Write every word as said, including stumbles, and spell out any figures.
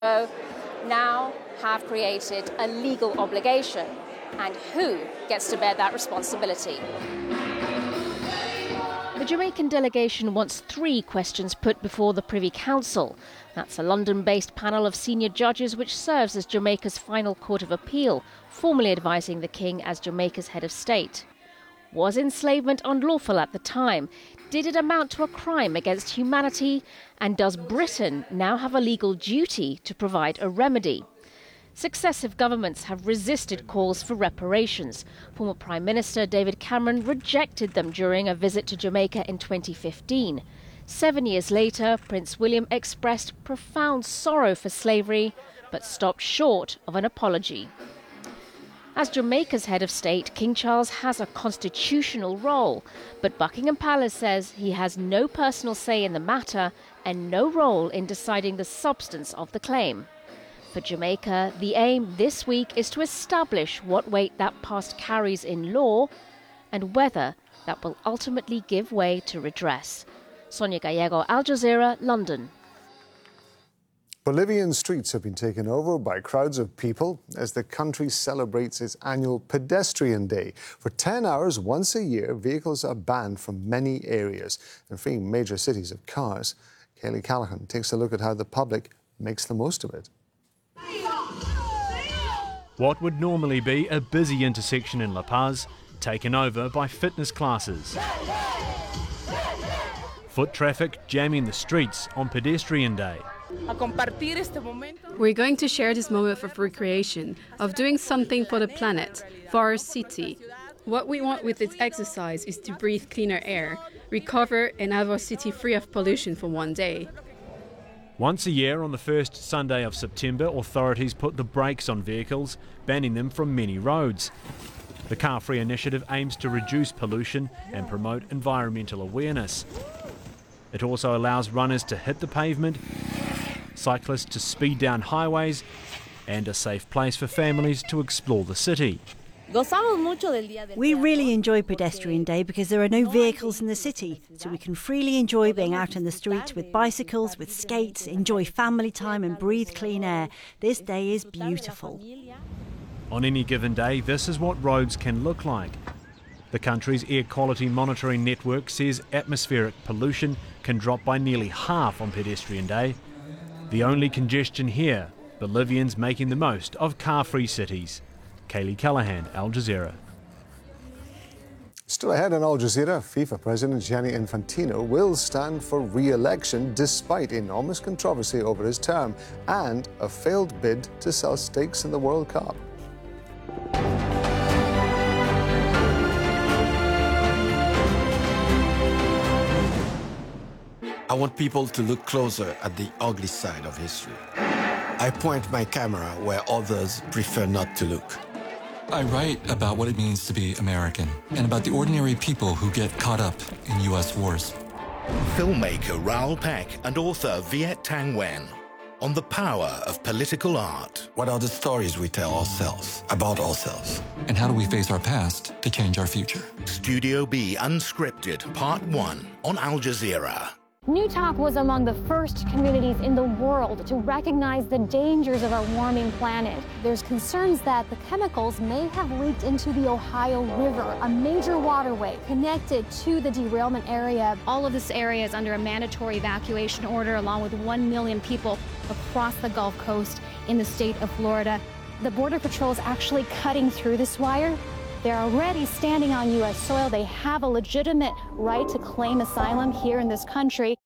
now have created a legal obligation, and who gets to bear that responsibility? The Jamaican delegation wants three questions put before the Privy Council. That's a London-based panel of senior judges which serves as Jamaica's final court of appeal, formally advising the King as Jamaica's head of state. Was enslavement unlawful at the time? Did it amount to a crime against humanity? And does Britain now have a legal duty to provide a remedy? Successive governments have resisted calls for reparations. Former Prime Minister David Cameron rejected them during a visit to Jamaica in twenty fifteen. Seven years later, Prince William expressed profound sorrow for slavery, but stopped short of an apology. As Jamaica's head of state, King Charles has a constitutional role, but Buckingham Palace says he has no personal say in the matter and no role in deciding the substance of the claim. For Jamaica, the aim this week is to establish what weight that past carries in law and whether that will ultimately give way to redress. Sonia Gallego, Al Jazeera, London. Bolivian streets have been taken over by crowds of people as the country celebrates its annual Pedestrian Day. For ten hours once a year, vehicles are banned from many areas and freeing major cities of cars. Kaylee Callahan takes a look at how the public makes the most of it. What would normally be a busy intersection in La Paz, taken over by fitness classes. Foot traffic jamming the streets on Pedestrian Day. We're going to share this moment of recreation, of doing something for the planet, for our city. What we want with this exercise is to breathe cleaner air, recover and have our city free of pollution for one day. Once a year on the first Sunday of September, authorities put the brakes on vehicles, banning them from many roads. The Car Free initiative aims to reduce pollution and promote environmental awareness. It also allows runners to hit the pavement, cyclists to speed down highways, and a safe place for families to explore the city. We really enjoy Pedestrian Day because there are no vehicles in the city, so we can freely enjoy being out in the streets with bicycles, with skates, enjoy family time and breathe clean air. This day is beautiful. On any given day, this is what roads can look like. The country's air quality monitoring network says atmospheric pollution can drop by nearly half on Pedestrian Day. The only congestion here, Bolivians making the most of car-free cities. Kaylee Callahan, Al Jazeera. Still ahead on Al Jazeera, FIFA President Gianni Infantino will stand for re-election despite enormous controversy over his term and a failed bid to sell stakes in the World Cup. I want people to look closer at the ugly side of history. I point my camera where others prefer not to look. I write about what it means to be American and about the ordinary people who get caught up in U S wars. Filmmaker Raoul Peck and author Viet Thanh Nguyen on the power of political art. What are the stories we tell ourselves about ourselves? And how do we face our past to change our future? Studio B Unscripted Part one on Al Jazeera. Newtok was among the first communities in the world to recognize the dangers of our warming planet. There's concerns that the chemicals may have leaked into the Ohio River, a major waterway connected to the derailment area. All of this area is under a mandatory evacuation order, along with one million people across the Gulf Coast in the state of Florida. The Border Patrol is actually cutting through this wire. They're already standing on U S soil. They have a legitimate right to claim asylum here in this country.